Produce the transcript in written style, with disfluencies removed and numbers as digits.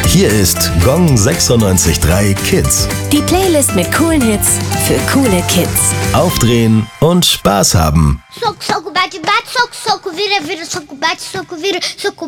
Hier ist Gong 96.3 Kids. Die Playlist mit coolen Hits für coole Kids. Aufdrehen und Spaß haben. Soco, soco, bate, bate, soco, soco, vira, vira, soco, bate, soco, vira, soco,